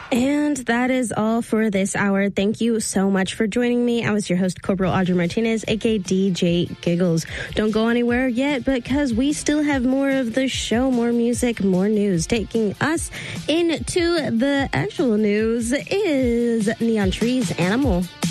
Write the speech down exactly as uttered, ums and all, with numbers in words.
And that is all for this hour. Thank you so much for joining me. I was your host, Corporal Audrey Martinez, aka D J Giggles. Don't go anywhere yet because we still have more of the show, more music, more news. Taking us into the actual news is Neon Trees Animal.